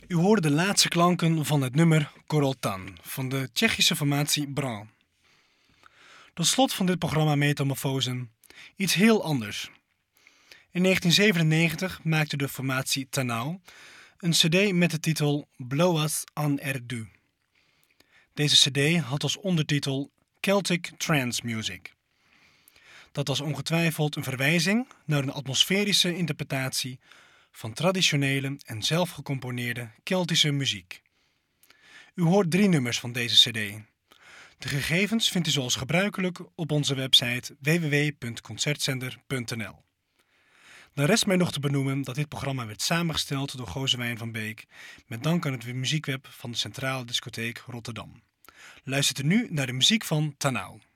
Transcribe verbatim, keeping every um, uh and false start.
U hoorde de laatste klanken van het nummer Koroltan van de Tsjechische formatie Bran. Tot slot van dit programma Metamorfosen iets heel anders. In negentien zevenennegentig maakte de formatie Tanau een cd met de titel Blowas an Erdu. Deze cd had als ondertitel Celtic Trance Music. Dat was ongetwijfeld een verwijzing naar een atmosferische interpretatie van traditionele en zelfgecomponeerde Keltische muziek. U hoort drie nummers van deze cd. De gegevens vindt u zoals gebruikelijk op onze website w w w punt concertzender punt n l. Dan rest mij nog te benoemen dat dit programma werd samengesteld door Gozewijn van Beek met dank aan het muziekweb van de Centrale Discotheek Rotterdam. Luistert u nu naar de muziek van Tanau.